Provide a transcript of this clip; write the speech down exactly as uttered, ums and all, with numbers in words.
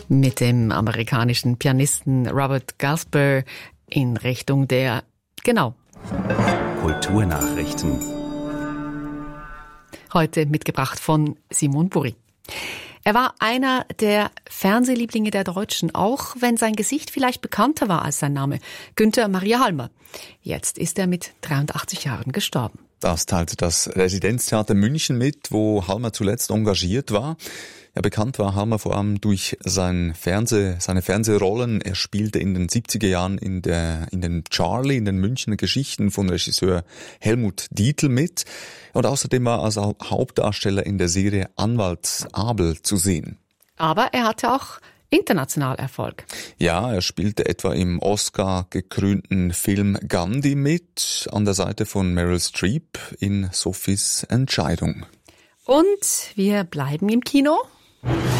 mit dem amerikanischen Pianisten Robert Gasper in Richtung der, genau, Kulturnachrichten. Heute mitgebracht von Simon Burri. Er war einer der Fernsehlieblinge der Deutschen, auch wenn sein Gesicht vielleicht bekannter war als sein Name. Günther Maria Halmer. Jetzt ist er mit dreiundachtzig Jahren gestorben. Das teilte das Residenztheater München mit, wo Halmer zuletzt engagiert war. Ja, bekannt war Halmer vor allem durch sein Fernseh, seine Fernsehrollen. Er spielte in den siebziger Jahren in der, in den Charlie, in den Münchner Geschichten von Regisseur Helmut Dietl mit. Und außerdem war er als Hauptdarsteller in der Serie Anwalt Abel zu sehen. Aber er hatte auch international Erfolg. Ja, er spielte etwa im Oscar-gekrönten Film Gandhi mit, an der Seite von Meryl Streep in Sophies Entscheidung. Und wir bleiben im Kino.